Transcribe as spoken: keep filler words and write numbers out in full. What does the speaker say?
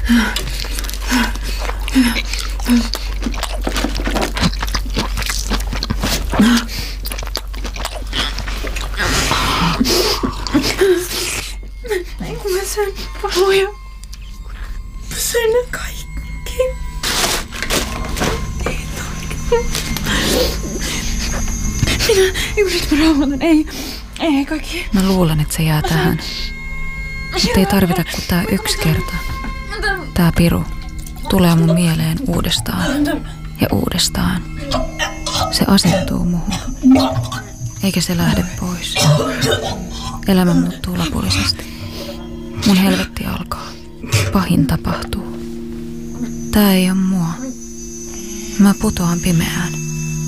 Ei kun mä söin pahoja. Mä söin ne kaikki. Minä, nyt mä rauhoitan. Ei, ei kaikki. Mä luulen, että se jää tähän. Mutta ei tarvita kuin tää yksi kerta. Tää piru tulee mun mieleen uudestaan ja uudestaan. Se asettuu muhun. Eikä se lähde pois. Elämä muuttuu lopullisesti. Mun helvetti alkaa. Pahin tapahtuu. Tää ei oo mua. Mä putoan pimeään.